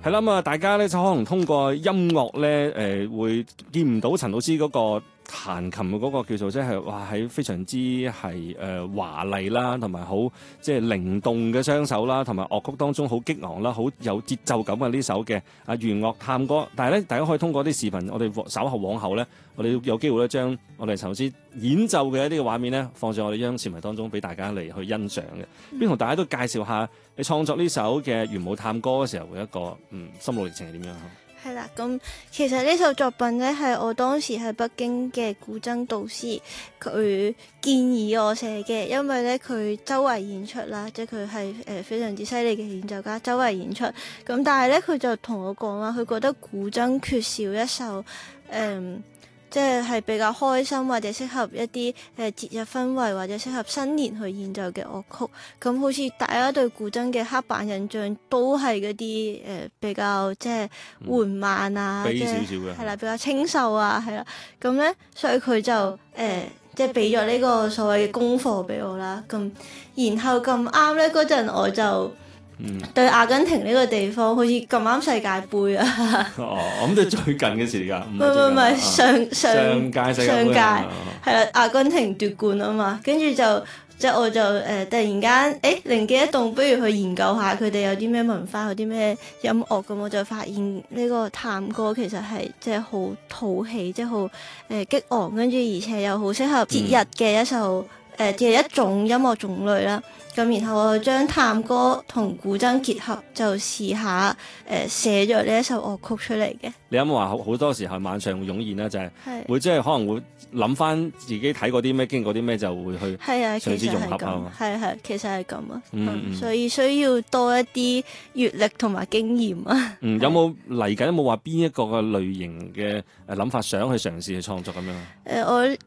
係啦，咁啊，大家咧就可能通過音樂咧，會見唔到陳老師嗰個彈琴嘅嗰個叫做即係哇喺非常之係華麗啦，同埋好即係靈動嘅雙手啦，同埋樂曲當中好激昂啦，好有節奏感嘅呢首嘅弦樂探歌。但係咧，大家可以通過啲視頻，我哋稍後往後咧，我哋有機會咧將我哋陳老師演奏嘅一啲嘅畫面咧，放上我哋央視頻道當中俾大家嚟去欣賞嘅。邊同大家都介紹下你創作呢首嘅弦舞探歌嘅時候嘅一個心路歷程係點樣？ 係啦，咁其實呢首作品呢，係我當時喺北京嘅古箏導師佢建議我寫嘅，因為呢，佢周圍演出啦，即係佢係非常之犀利嘅演奏家，周圍演出。咁但係呢，佢就同我講話，佢覺得古箏缺少一首即係比較開心或者適合一啲節日氛圍或者適合新年去演奏嘅樂曲。咁好似大家對古箏嘅刻板印象都係嗰啲比較即係緩慢啊， 悲少少嘅係啦，比較清秀啊，係啦。咁咧，所以佢就即係俾咗呢個所謂嘅功課俾我啦。咁然後咁啱咧，嗰陣我就對阿根廷呢個地方好似咁啱世界盃啊！ 咁都係最近嘅事嚟㗎， 唔係上屆世界盃係啦，阿根廷奪冠啊嘛，跟住即係我就突然間靈機一動，不如去研究下佢哋有啲咩文化，有啲咩音樂，咁我就發現呢個探歌其實係即係好討喜，即係好激昂，跟住而且又好適合節日嘅一首嘅一種音樂種類啦。咁然後我將探歌同古箏結合，就試下寫咗呢一首樂曲出嚟嘅。 你有冇話好多時候晚上會湧現咧？就係會即係可能會諗翻自己睇過啲咩，經過啲咩，就會去嘗試融合啊。 係，其實係咁啊。所以需要多一啲閱歷同埋經驗啊。 有冇嚟緊有冇話邊一個嘅類型嘅諗法想去嘗試去創作咁樣？ 我